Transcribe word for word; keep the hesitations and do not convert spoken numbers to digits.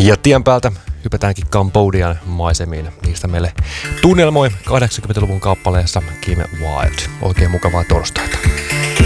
Ja tien päältä hypätäänkin Kambodian maisemiin. Niistä meille tunnelmoi kahdeksankymmentäluvun kappaleessa Kim Wilde. Oikein mukavaa torstaita.